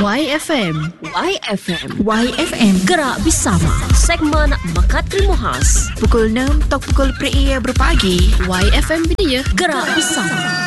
YFM. YFM. YFM. Gerak bersama. Segmen Makat Ilmu Khas. Pukul 6 atau pukul 4 berpagi. YFM Media. Gerak bersama.